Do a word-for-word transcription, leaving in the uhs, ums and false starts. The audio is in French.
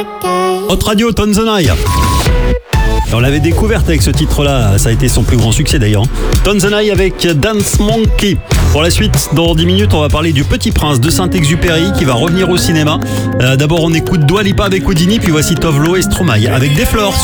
Hot Radio, Tonzenai. On l'avait découverte avec ce titre-là, ça a été son plus grand succès d'ailleurs. Tonzenai avec Dance Monkey. Pour la suite, dans dix minutes, on va parler du Petit Prince de Saint-Exupéry qui va revenir au cinéma. Euh, d'abord, on écoute Dua Lipa avec Houdini, puis voici Tovlo et Stromae avec Des Fleurs.